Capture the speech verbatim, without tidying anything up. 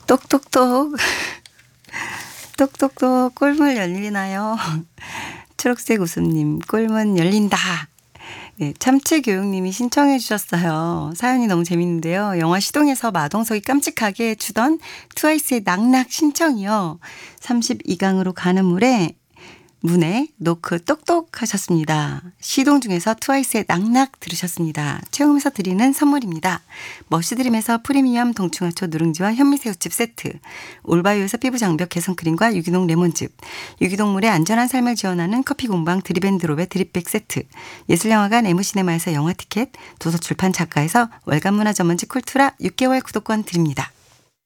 똑똑똑. 똑똑똑 꿀물 열리나요? 초록색 웃음님 꿀문 열린다. 네, 참치교육님이 신청해 주셨어요. 사연이 너무 재밌는데요. 영화 시동에서 마동석이 깜찍하게 추던 트와이스의 낙낙 신청이요. 삼십이 강으로 가는 물에 문에 노크 똑똑 하셨습니다. 시동 중에서 트와이스의 낙낙 들으셨습니다. 채움에서 드리는 선물입니다. 머시드림에서 프리미엄 동충하초 누룽지와 현미새우칩 세트, 올바이오에서 피부 장벽 개선 크림과 유기농 레몬즙, 유기동물의 안전한 삶을 지원하는 커피공방 드립앤드롭의 드립백 세트, 예술영화관 에무시네마에서 영화 티켓, 도서출판 작가에서 월간문화 전문지 쿨투라 육 개월 구독권 드립니다.